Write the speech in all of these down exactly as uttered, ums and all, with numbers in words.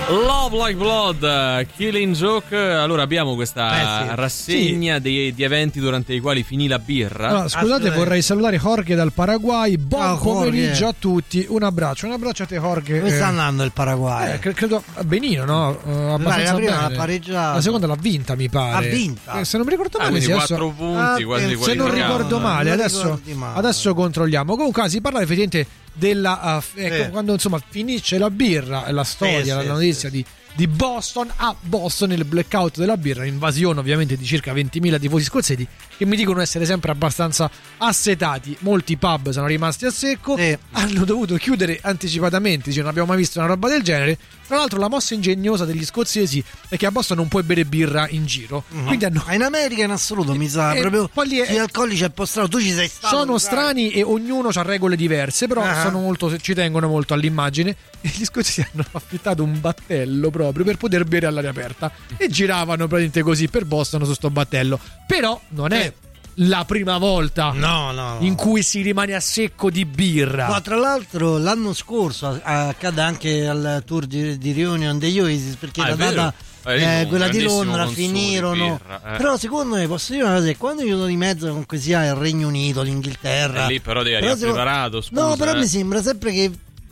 Love Like Blood, Killing Joke. Allora abbiamo questa eh sì. rassegna sì. Di, di eventi durante i quali finì la birra. No, scusate, vorrei salutare Jorge dal Paraguay. Buon oh, pomeriggio a tutti. Un abbraccio, un abbraccio a te, Jorge. Come eh, sta andando il Paraguay? Eh, credo benino, no? Uh, abbastanza la prima bene. l'ha pareggiata. La seconda l'ha vinta, mi pare. Ha vinta. Eh, se non mi ricordo male, ah, sì, quattro adesso, punti, ah, quasi se non ricordo male, non adesso, male. adesso controlliamo. Comunque ah, si parla effettivamente della uh, ecco, sì. quando insomma finisce la birra, la storia, sì, la sì, notizia sì. di di Boston a Boston, il blackout della birra, invasione ovviamente di circa ventimila tifosi scozzesi che mi dicono essere sempre abbastanza assetati. Molti pub sono rimasti a secco, sì. hanno dovuto chiudere anticipatamente, cioè non abbiamo mai visto una roba del genere. Tra l'altro la mossa ingegnosa degli scozzesi è che a Boston non puoi bere birra in giro, uh-huh. quindi hanno... in America in assoluto mi sa e proprio poi lì è... gli alcolici è postrato, tu ci sei stato, sono strani e ognuno ha regole diverse, però uh-huh. sono molto, ci tengono molto all'immagine, e gli scozzesi hanno affittato un battello proprio per poter bere all'aria aperta e giravano praticamente così per Boston su sto battello. Però non è la prima volta no, no, no. in cui si rimane a secco di birra. Ma tra l'altro l'anno scorso accade anche al tour di, di Reunion degli Oasis, perché ah, la data eh, quella di Londra finirono birra, eh. però secondo me posso dire una cosa, quando io di mezzo comunque sia il Regno Unito, l'Inghilterra, e lì però devi arrivare preparato, scusa, no però eh. mi sembra sempre che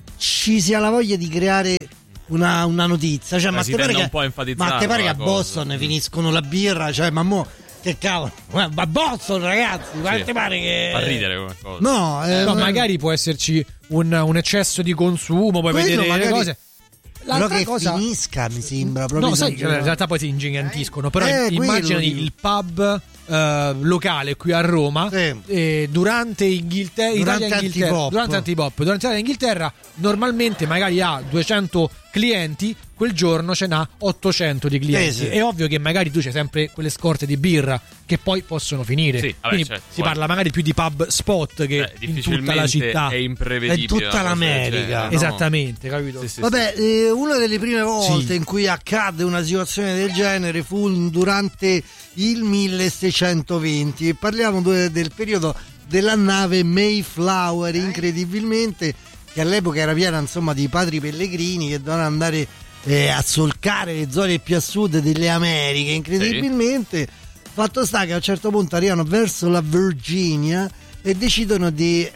ci sia la voglia di creare una, una notizia, cioè, eh, ma si te pare tende che, un po' a enfatizzare, ma te pare che a cosa. Boston finiscono la birra, cioè ma mo che cavolo, ma Boston ragazzi, ma sì. te pare che fa ridere come cosa? No, eh, no, magari può esserci un, un eccesso di consumo, poi vedere magari... le cose. L'altra però che cosa... finisca mi sembra proprio. No, sai, in realtà poi si ingigantiscono. Però eh, immaginati il pub uh, locale qui a Roma, sì. eh, durante Inghilterra, durante Italia Inghilterra, Antipop. durante Antipop, durante Italia Inghilterra, normalmente magari ha duecento clienti, quel giorno ce n'ha ottocento di clienti. Sì, sì. È ovvio che magari tu c'hai sempre quelle scorte di birra che poi possono finire. Sì, vabbè, quindi certo, si poi... parla magari più di pub spot che Beh, in tutta la città. È imprevedibile. È tutta l'America. No? Esattamente, capito? Sì, sì, Vabbè, sì. Eh, una delle prime volte sì. in cui accadde una situazione del genere fu durante il milleseicentoventi, e parliamo del periodo della nave Mayflower, incredibilmente, che all'epoca era piena insomma di padri pellegrini che dovevano andare eh, a solcare le zone più a sud delle Americhe, incredibilmente. Sì. Fatto sta che a un certo punto arrivano verso la Virginia e decidono di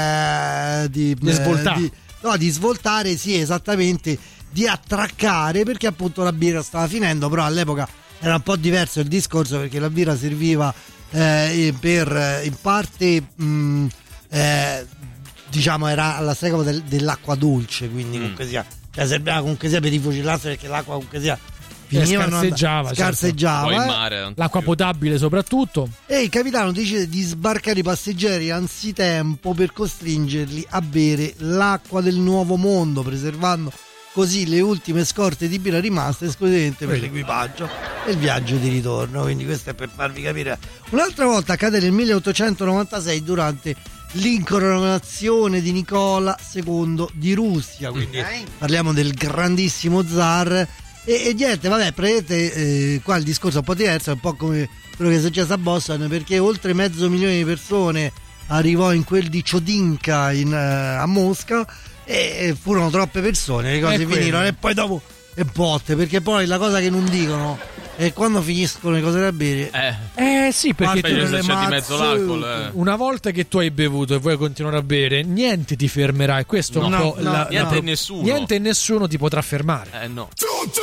eh, di, di svoltare eh, di, no, di svoltare, sì, esattamente, di attraccare, perché appunto la birra stava finendo. Però all'epoca era un po' diverso il discorso, perché la birra serviva eh, per in parte mh, eh, diciamo era alla stregua del, dell'acqua dolce, quindi mm. comunque sia, cioè serviva comunque sia per i fucilazzi, perché l'acqua comunque sia finivano, scarseggiava, scarseggiava certo. eh. mare, l'acqua potabile soprattutto. E il capitano decide di sbarcare i passeggeri anzitempo per costringerli a bere l'acqua del nuovo mondo, preservando così le ultime scorte di birra rimaste esclusivamente per l'equipaggio e il viaggio di ritorno. Quindi questo è per farvi capire. Un'altra volta accade nel milleottocentonovantasei durante l'incoronazione di Nicola secondo di Russia, quindi okay. parliamo del grandissimo zar. E, e niente, vabbè, praticamente eh, qua il discorso è un po' diverso, è un po' come quello che è successo a Boston, perché oltre mezzo milione di persone arrivò in quel di Chodinka in, uh, a Mosca, e furono troppe persone, le cose finirono, e poi dopo e botte, perché poi la cosa che non dicono è quando finiscono le cose da bere. Eh, eh sì, perché tu c'è di mezzo l'alcol, eh. una volta che tu hai bevuto e vuoi continuare a bere, niente ti fermerà, e questo no, un no, po' no, la, niente la, e nessuno niente e nessuno ti potrà fermare. Eh no. Tutto